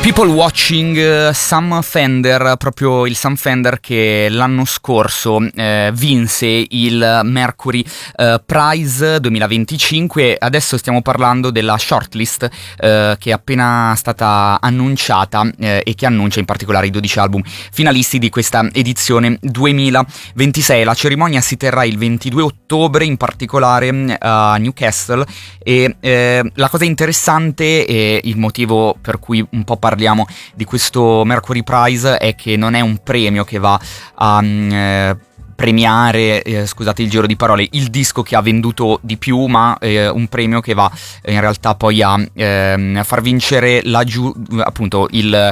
People Watching, Sam Fender, proprio il Sam Fender che l'anno scorso vinse il Mercury Prize 2025. Adesso stiamo parlando della shortlist che è appena stata annunciata e che annuncia in particolare i 12 album finalisti di questa edizione 2026. La cerimonia si terrà il 22 ottobre, in particolare a Newcastle, e la cosa interessante e il motivo per cui un po' parliamo di questo Mercury Prize è che non è un premio che va a premiare, scusate il giro di parole, il disco che ha venduto di più, ma un premio che va in realtà poi a far vincere appunto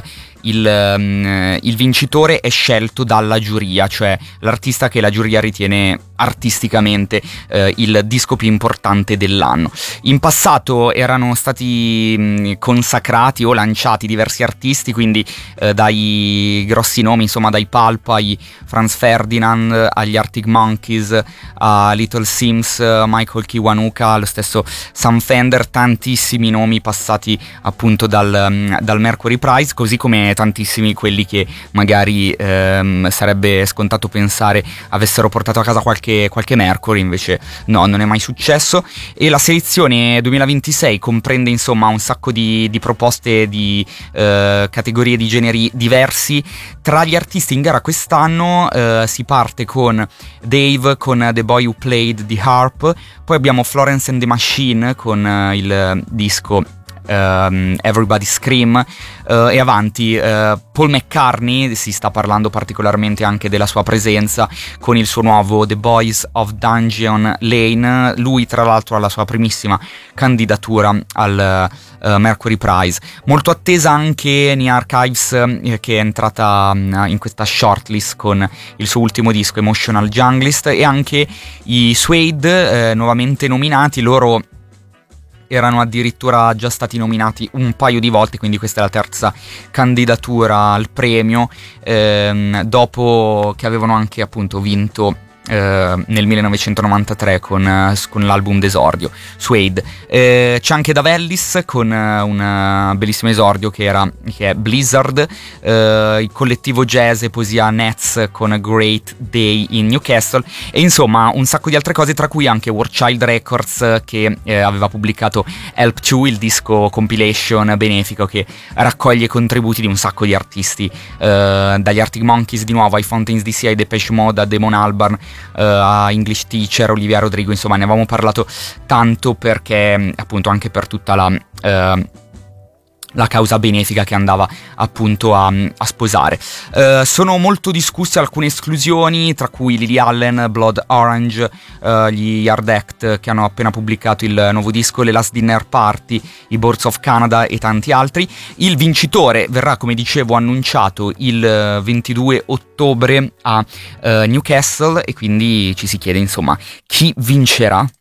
il vincitore è scelto dalla giuria, cioè l'artista che la giuria ritiene artisticamente il disco più importante dell'anno. In passato erano stati consacrati o lanciati diversi artisti, quindi dai grossi nomi, insomma dai Pulp ai Franz Ferdinand, agli Arctic Monkeys, a Little Sims, Michael Kiwanuka, lo stesso Sam Fender, tantissimi nomi passati appunto dal Mercury Prize, così come tantissimi quelli che magari sarebbe scontato pensare avessero portato a casa qualche Mercury, invece no, non è mai successo. E la selezione 2026 comprende insomma un sacco di proposte di categorie di generi diversi. Tra gli artisti in gara quest'anno si parte con Dave con The Boy Who Played the Harp, poi abbiamo Florence and the Machine con il disco Everybody Scream, e avanti Paul McCartney, si sta parlando particolarmente anche della sua presenza con il suo nuovo The Boys of Dungeon Lane. Lui tra l'altro ha la sua primissima candidatura al Mercury Prize. Molto attesa anche Nia Archives, che è entrata in questa shortlist con il suo ultimo disco Emotional Junglist, e anche i Suede, nuovamente nominati. Loro erano addirittura già stati nominati un paio di volte, quindi questa è la terza candidatura al premio, dopo che avevano anche appunto vinto nel 1993 con l'album d'esordio Suede. C'è anche Dave Ellis con un bellissimo esordio che è Blizzard, il collettivo jazz e poesia Nets con Great Day in Newcastle, e insomma un sacco di altre cose, tra cui anche Warchild Records che aveva pubblicato Help 2, il disco compilation benefico che raccoglie contributi di un sacco di artisti, dagli Arctic Monkeys di nuovo ai Fountains DC, ai Depeche Mode, a Damon Albarn, a English Teacher, Olivia Rodrigo. Insomma ne avevamo parlato tanto perché appunto anche per tutta la causa benefica che andava appunto a sposare. Sono molto discusse alcune esclusioni, tra cui Lily Allen, Blood Orange, gli Yard Act che hanno appena pubblicato il nuovo disco, le Last Dinner Party, i Boards of Canada e tanti altri. Il vincitore verrà, come dicevo, annunciato il 22 ottobre a Newcastle, e quindi ci si chiede insomma chi vincerà.